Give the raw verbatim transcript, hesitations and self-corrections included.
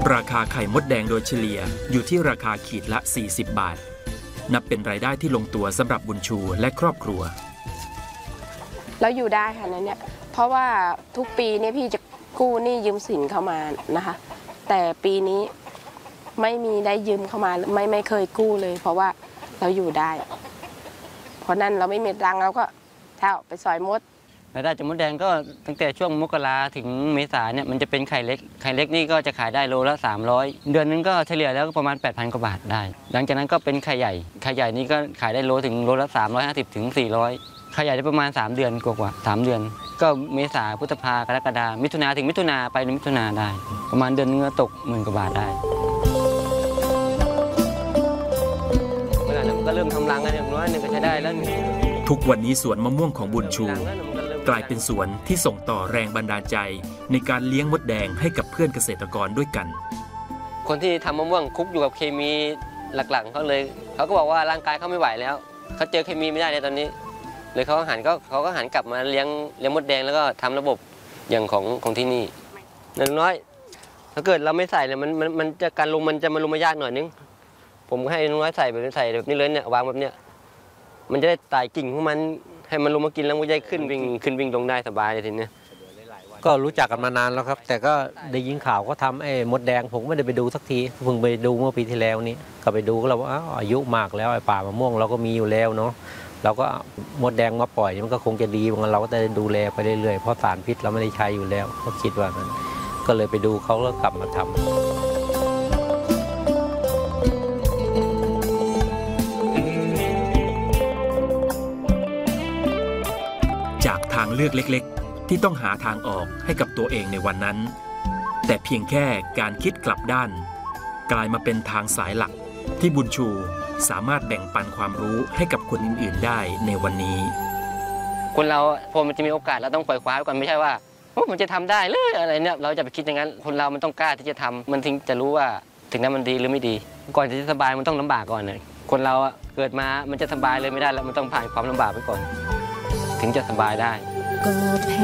ราคาไข่มดแดงโดยเฉลี่ยอยู่ที่ราคาขีดละสี่สิบบาทนับเป็นรายได้ที่ลงตัวสำหรับบุญชูและครอบครัวเราอยู่ได้ค่ะนั้นเนี่ยเพราะว่าทุกปีเนี่ยพี่จะกู้หนี้ยืมสินเข้ามานะคะแต่ปีนี้ไม่มีได้ยืมเข้ามาไม่ไม่เคยกู้เลยเพราะว่าเราอยู่ได้เพราะนั้นเราไม่มีตังค์เราก็เท่าไปซอยมดรายได้จากมดแดงก็ตั้งแต่ช่วงมกราถึงเมษาเนี่ยมันจะเป็นไข่เล็กไข่เล็กนี่ก็จะขายได้โลละสามร้อยเดือนนึงก็เฉลี่ยแล้วก็ประมาณ แปดพัน กว่าบาทได้หลังจากนั้นก็เป็นไข่ใหญ่ไข่ใหญ่นี่ก็ขายได้โลถึงโลละสามร้อยห้าสิบถึงสี่ร้อยไข่ใหญ่ได้ประมาณสามเดือนกว่าๆสามเดือนก็เมษาพฤษภากรกฎามิถุนาถึงมิถุนาไปมิถุนาได้ประมาณเดือนนึงก็ตกหมื่นกว่าบาทได้เวลานั้นก็เริ่มทำรังกันอย่างน้อยนึงก็ใช้ได้แล้วทุกวันนี้สวนมะม่วงของบุญชูกลายเป็นสวนที่ส่งต่อแรงบันดาลใจในการเลี้ยงมดแดงให้กับเพื่อนเกษตรกรด้วยกันคนที่ทำมะม่วงคุกอยู่กับเคมีหลักๆเขาเลยเขาก็บอกว่าร่างกายเขาไม่ไหวแล้วเขาเจอเคมีไม่ได้ในตอนนี้เลยเขาหันก็เขาก็หันกลับมาเลี้ยงเลี้ยงมดแดงแล้วก็ทำระบบอย่างของของที่นี่อย่างน้อยถ้าเกิดเราไม่ใส่เนี่ยมันมันมันจะการลงมันจะมาลงมายากหน่อยนึงผมให้น้อยใส่แบบนี้ใส่แบบนี้เลยเนี่ยวางแบบเนี้ยมันจะได้ไต่กิ่งของมันให้มันลงมากินแล้วมันจะขึ้นวิ่งขึ้นวิ่งลงได้สบายเลยทีนี้ก็รู้จักกันมานานแล้วครับแต่ก็ได้ยินข่าวก็ทำไอ้มดแดงผมไม่ได้ไปดูสักทีเพิ่งไปดูเมื่อปีที่แล้วนี้ก็ไปดูก็เราว่าอายุมากแล้วไอ้ป่ามะม่วงเราก็มีอยู่แล้วเนาะเราก็มดแดงมาปล่อยมันก็คงจะดีเหมือนกันเราก็จะดูแลไปเรื่อยๆเพราะสารพิษเราไม่ได้ใช้อยู่แล้วก็คิดว่านั้นก็เลยไปดูเขาแล้วกลับมาทำจากทางเลือกเล็กๆที่ต้องหาทางออกให้กับตัวเองในวันนั้นแต่เพียงแค่การคิดกลับด้านกลายมาเป็นทางสายหลักที่บุญชูสามารถแบ่งปันความรู้ให้กับคนอื่นๆได้ในวันนี้คนเราพอมันจะมีโอกาสเราต้องปล่อยคว้าไว้ก่อนไม่ใช่ว่าโอ้มันจะทำได้เลยอะไรเนี่ยเราจะไปคิดอย่างนั้นคนเรามันต้องกล้าที่จะทำมันถึงจะรู้ว่าถึงนั้นมันดีหรือไม่ดีก่อนที่จะสบายมันต้องลำบากก่อนเลยคนเราเกิดมามันจะสบายเลยไม่ได้แล้วมันต้องผ่านความลำบากไปก่อนถึงจะสบายได้